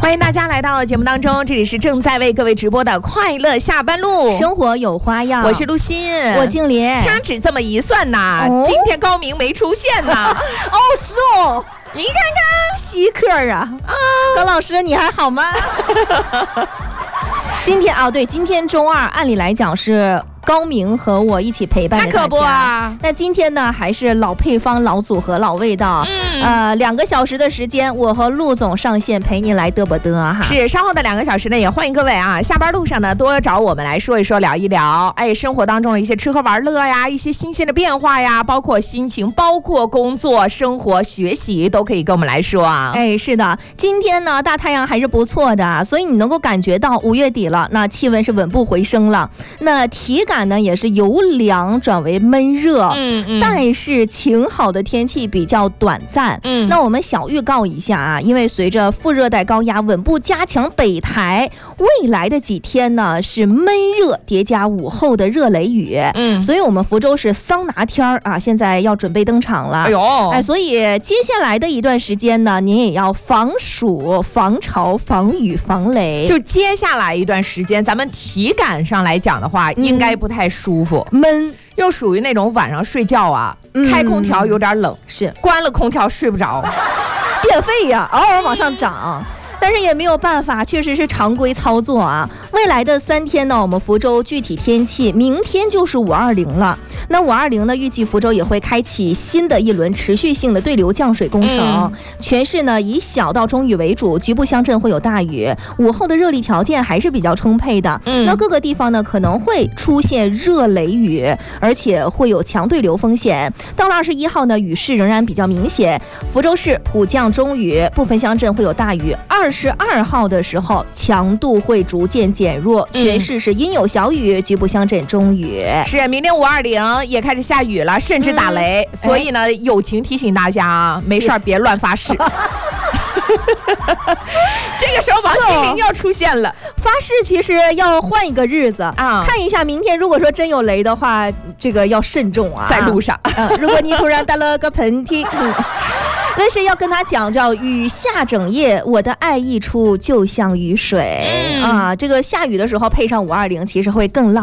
欢迎大家来到节目当中，这里是正在为各位直播的快乐下班路， 生活有花样。 我是陆欣， 我静莲。 掐指这么一算呐，今天高明没出现呐。 哦，是哦， 你看看， 稀客啊！高老师，你还好吗？今天啊，对，今天周二，按理来讲是高明和我一起陪伴着大家。 那可不啊！ 那今天呢，还是老配方、老组合、老味道。2个小时的时间，我和陆总上线陪您来嘚啵嘚哈。 是，稍后的2个小时呢，也欢迎各位啊，下班路上呢多找我们来说一说、聊一聊。哎，生活当中的一些吃喝玩乐呀，一些新鲜的变化呀，包括心情，包括工作、生活、学习，都可以跟我们来说啊。 哎，是的，今天呢大太阳还是不错的，所以你能够感觉到5月底了，那气温是稳步回升了，那体感呢也是由凉转为闷热。但是晴好的天气比较短暂。那我们小预告一下啊，因为随着副热带高压稳步加强北台，未来的几天呢是闷热叠加午后的热雷雨。所以我们福州是桑拿天啊，现在要准备登场了。所以接下来的一段时间呢，您也要防暑、防潮、防雨、防雷。 就接下来一段时间，咱们体感上来讲的话，应该不太舒服， 闷， 又属于那种晚上睡觉啊，开空调有点冷， 是关了空调睡不着， 电费呀嗷嗷往上涨。但是也没有办法，确实是常规操作啊。未来的3天呢，我们福州具体天气，明天就是520了。那520呢，预计福州也会开启新的一轮持续性的对流降水工程。全市呢以小到中雨为主，局部乡镇会有大雨。午后的热力条件还是比较充沛的。那各个地方呢可能会出现热雷雨，而且会有强对流风险。到了21号呢，雨势仍然比较明显。福州市普降中雨，部分乡镇会有大雨。22号的时候，强度会逐渐减弱，全市是阴有小雨，局部乡镇中雨。 是，明天520也开始下雨了，甚至打雷。所以呢，友情提醒大家啊，没事儿别乱发誓。这个时候王心凌要出现了， 发誓其实要换一个日子啊，看一下明天如果说真有雷的话，这个要慎重啊， 在路上。 如果你突然打了个喷嚏，但是要跟他讲叫雨下整夜，我的爱溢出就像雨水啊。这个下雨的时候配上520，其实会更浪。